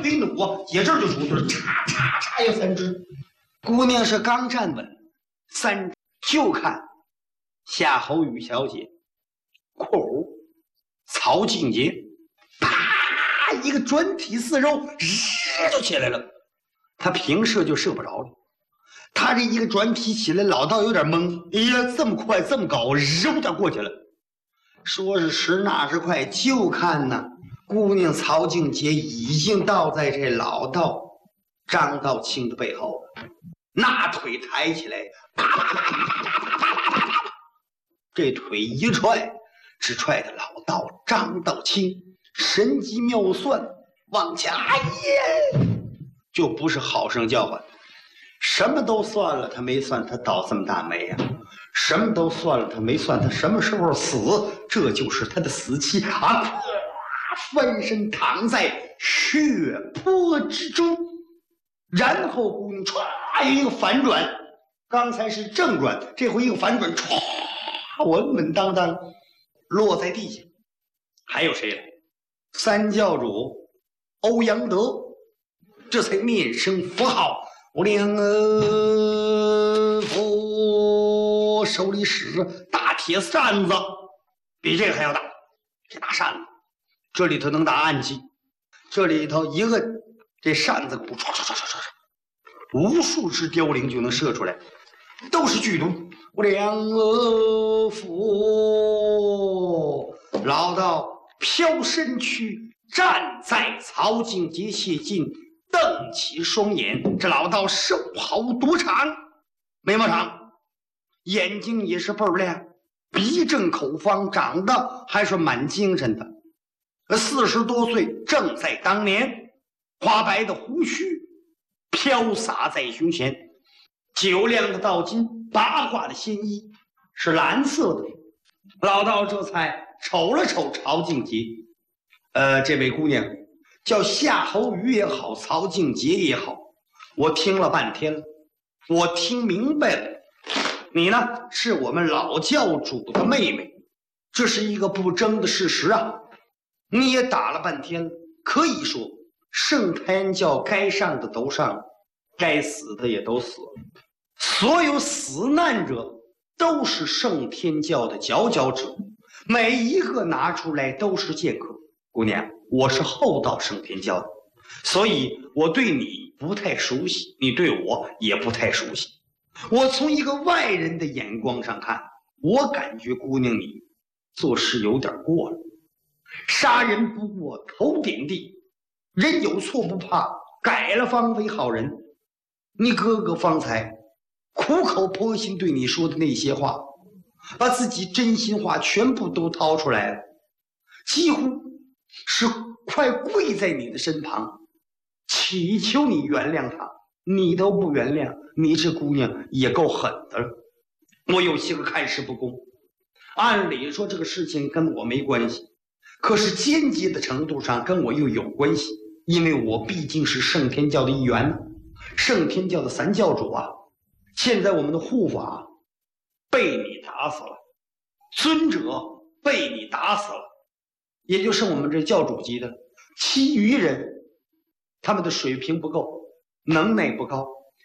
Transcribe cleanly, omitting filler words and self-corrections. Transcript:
腿弩啊，也这就出去了，嚓嚓嚓有3支。姑娘是刚站稳，3支就看夏侯宇小姐，括弧曹静杰，啪一个转体似肉，日就起来了。他平射就射不着了，他这一个转体起来，老道有点懵，哎呀，这么快这么高，肉就过去了。说是时那时快，就看呢，姑娘曹静杰已经倒在这老道张道清的背后了，那腿抬起来，啪啪啪啪啪啪啪啪啪，这腿一踹，只踹的老道张道清神机妙算，往前哎呀，就不是好声叫唤。什么都算了，他没算他倒这么大霉啊！什么都算了，他没算他什么时候死，这就是他的死期啊！翻身躺在血泊之中，然后姑娘唰一个反转，刚才是正转，这回一个反转，唰稳稳当当落在地下。还有谁来？三教主欧阳德，这才面生符号。我两佛手里使着大铁扇子，比这个还要大，这大扇子，这里头能打暗器，这里头一摁，这扇子鼓唰唰唰唰唰，无数只凋零就能射出来，都是剧毒。我两佛老道飘身躯，站在曹静杰谢晋。瞪起双眼，这老道瘦好多长，眉毛长，眼睛也是倍儿亮，鼻正口方，长得还是蛮精神的。40多岁，正在当年，花白的胡须飘洒在胸前，酒亮的道巾，八卦的新衣是蓝色的。老道这才瞅了瞅曹静杰，这位姑娘。叫夏侯宇也好，曹静杰也好，我听了半天了，我听明白了，你呢是我们老教主的妹妹，这是一个不争的事实啊。你也打了半天了，可以说圣天教该上的都上了，该死的也都死了，所有死难者都是圣天教的佼佼者，每一个拿出来都是剑客。姑娘，我是后到圣天教的，所以我对你不太熟悉，你对我也不太熟悉。我从一个外人的眼光上看，我感觉姑娘你做事有点过了。杀人不过头点地，人有错不怕，改了方为好人。你哥哥方才苦口婆心对你说的那些话，把自己真心话全部都掏出来了，几乎是快跪在你的身旁，祈求你原谅他，你都不原谅，你这姑娘也够狠的了。我有些个看事不公，按理说这个事情跟我没关系，可是间接的程度上跟我又有关系，因为我毕竟是圣天教的一员，圣天教的三教主啊。现在我们的护法被你打死了，尊者被你打死了，也就剩我们这教主级的，其余人他们的水平不够，能耐不高，